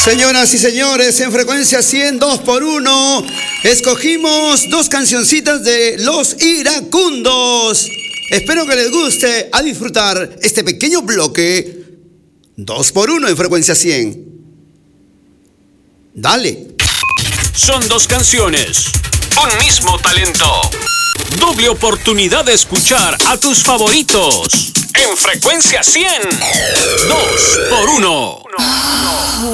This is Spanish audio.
Señoras y señores, en frecuencia 100, 2x1, escogimos dos cancioncitas de Los Iracundos. Espero que les guste a disfrutar este pequeño bloque 2x1 en frecuencia 100. Dale. Son dos canciones, un mismo talento. Doble oportunidad de escuchar a tus favoritos en frecuencia 100. 2x1.